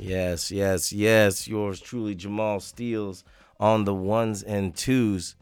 Yes, yes, yes. Yours truly, Jamal Steels on the ones and twos.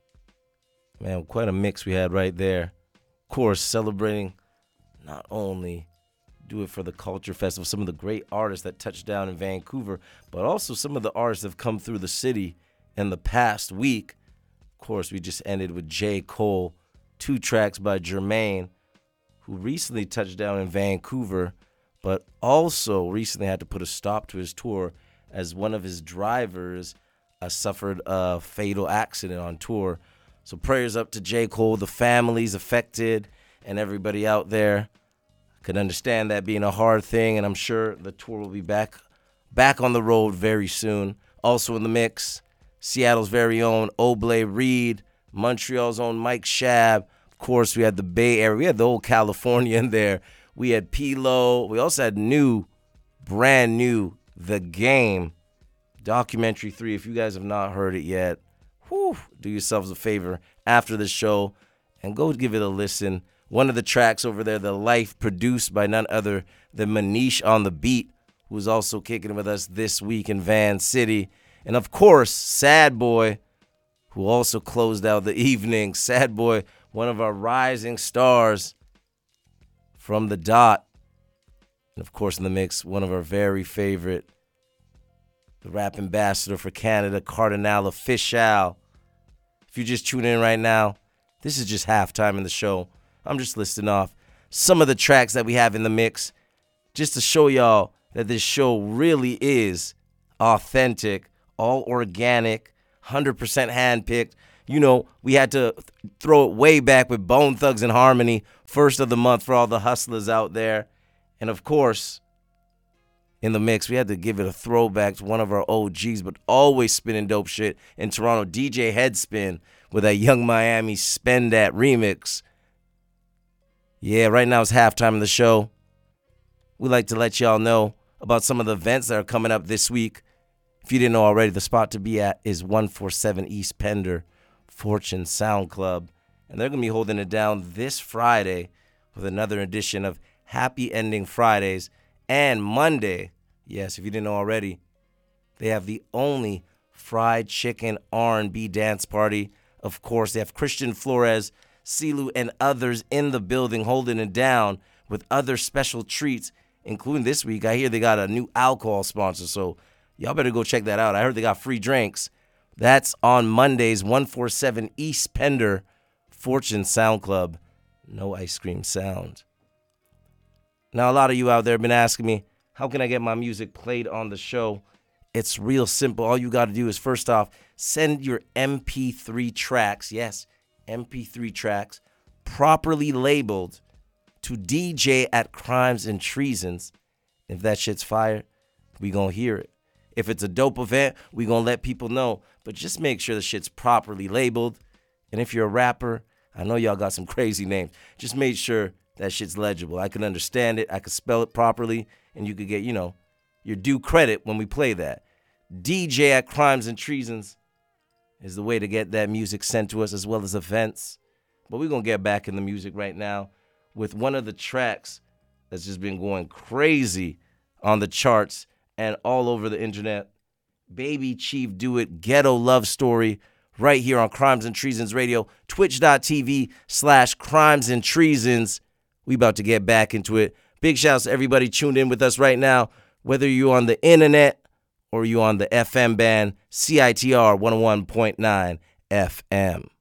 Man, quite a mix we had right there. Of course, celebrating not only Do It for the Culture Festival, some of the great artists that touched down in Vancouver, but also some of the artists that have come through the city in the past week. Of course, we just ended with J. Cole, 2 tracks by Jermaine, who recently touched down in Vancouver, but also recently had to put a stop to his tour as one of his drivers suffered a fatal accident on tour. So prayers up to J. Cole, the families affected, and everybody out there. Could understand that being a hard thing, and I'm sure the tour will be back on the road very soon. Also in the mix, Seattle's very own Oblé Reed, Montreal's own Mike Shab. Of course, we had the Bay Area. We had the old California in there. We had P-Lo. We also had brand new, The Game, Documentary 3. If you guys have not heard it yet, do yourselves a favor after the show and go give it a listen. One of the tracks over there, The Life, produced by none other than Manish on the Beat, who's also kicking with us this week in Van City. And of course, Sad Boy, who also closed out the evening. Sad Boy, one of our rising stars from the Dot. And of course, in the mix, one of our very favorite, the rap ambassador for Canada, Cardinal Official. If you just tune in right now, this is just halftime in the show. I'm just listing off some of the tracks that we have in the mix just to show y'all that this show really is authentic, all organic, 100% handpicked. You know, we had to throw it way back with Bone Thugs and Harmony, first of the month for all the hustlers out there. And of course, in the mix, we had to give it a throwback to one of our OGs, but always spinning dope shit in Toronto, DJ Headspin, with that Young Miami Spend That remix. Yeah, right now it's halftime of the show. We like to let y'all know about some of the events that are coming up this week. If you didn't know already, the spot to be at is 147 East Pender, Fortune Sound Club. And they're going to be holding it down this Friday with another edition of Happy Ending Fridays. And Monday, yes, if you didn't know already, they have the only fried chicken R&B dance party. Of course, they have Christian Flores, Silu, and others in the building holding it down with other special treats, including this week. I hear they got a new alcohol sponsor, so y'all better go check that out. I heard they got free drinks. That's on Mondays, 147 East Pender, Fortune Sound Club. No ice cream sound. Now, a lot of you out there have been asking me, how can I get my music played on the show? It's real simple. All you got to do is, first off, send your MP3 tracks, yes, MP3 tracks, properly labeled to DJ at Crimes and Treasons. If that shit's fire, we gonna hear it. If it's a dope event, we gonna let people know. But just make sure the shit's properly labeled. And if you're a rapper, I know y'all got some crazy names. Just make sure that shit's legible. I can understand it. I can spell it properly. And you could get, your due credit when we play that. DJ at Crimes and Treasons is the way to get that music sent to us, as well as events. But we're going to get back in the music right now with one of the tracks that's just been going crazy on the charts and all over the internet. Baby Chief Do It, Ghetto Love Story, right here on Crimes and Treasons Radio, twitch.tv/Crimes and Treasons. We about to get back into it. Big shouts to everybody tuned in with us right now, whether you're on the internet or you on the FM band, CITR 101.9 FM.